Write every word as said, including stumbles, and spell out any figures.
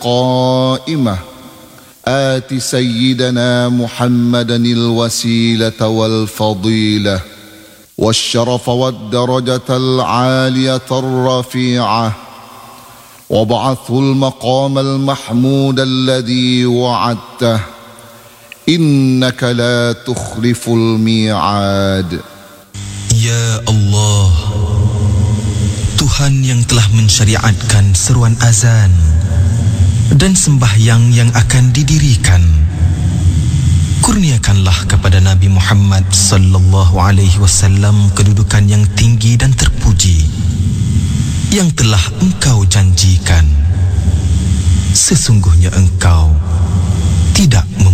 القائمة آت سيدنا محمدا الوسيلة والفضيلة والشرف والدرجة العالية الرفيعة وابعثه المقام المحمود الذي وعدته إنك لا تخلف الميعاد. Ya Allah, Tuhan yang telah mensyariatkan seruan azan dan sembahyang yang akan didirikan, kurniakanlah kepada Nabi Muhammad sallallahu alaihi wasallam kedudukan yang tinggi dan terpuji yang telah Engkau janjikan. Sesungguhnya Engkau tidak